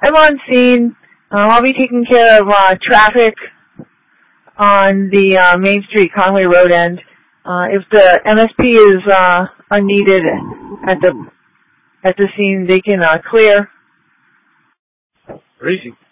I'm on scene. I'll be taking care of traffic on the Main Street Conway Road end. If the MSP is unneeded at the scene, they can clear. Crazy.